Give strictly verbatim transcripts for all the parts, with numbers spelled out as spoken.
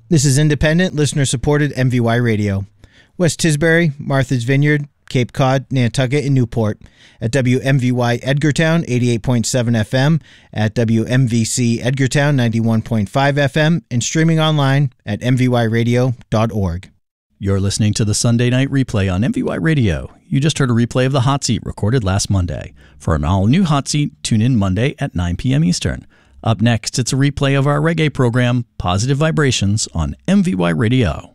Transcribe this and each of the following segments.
This is independent, listener-supported M V Y Radio. West Tisbury, Martha's Vineyard, Cape Cod, Nantucket, and Newport. At W M V Y Edgartown, eighty-eight point seven F M. At W M V C Edgartown, ninety-one point five F M. And streaming online at m v y radio dot org. You're listening to the Sunday Night Replay on M V Y Radio. You just heard a replay of the Hot Seat recorded last Monday. For an all-new Hot Seat, tune in Monday at nine p.m. Eastern. Up next, it's a replay of our reggae program, Positive Vibrations, on M V Y Radio.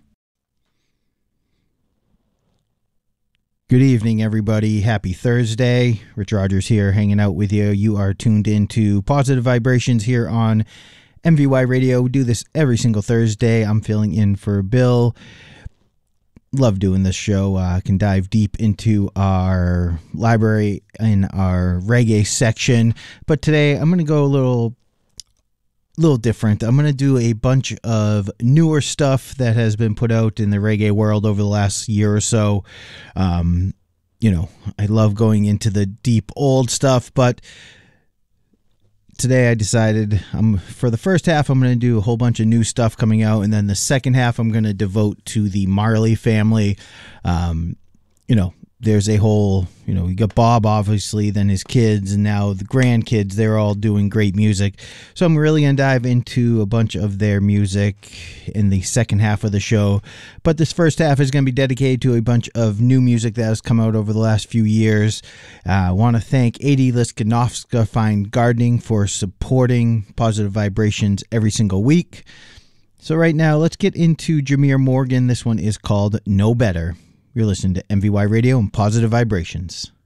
Good evening, everybody. Happy Thursday. Rich Rogers here, hanging out with you. You are tuned into Positive Vibrations here on M V Y Radio. We do this every single Thursday. I'm filling in for Bill. Love doing this show. I uh, can dive deep into our library in our reggae section. But today, I'm going to go a little... little different. I'm going to do a bunch of newer stuff that has been put out in the reggae world over the last year or so. Um, you know, I love going into the deep old stuff, but today I decided um, for the first half, I'm going to do a whole bunch of new stuff coming out. And then the second half, I'm going to devote to the Marley family. Um, you know, there's a whole, you know, you got Bob, obviously, then his kids, and now the grandkids. They're all doing great music. So I'm really going to dive into a bunch of their music in the second half of the show. But this first half is going to be dedicated to a bunch of new music that has come out over the last few years. Uh, I want to thank Adi Liskanovska Fine Gardening for supporting Positive Vibrations every single week. So right now, let's get into Jameer Morgan. This one is called No Better. You're listening to M V Y Radio and Positive Vibrations.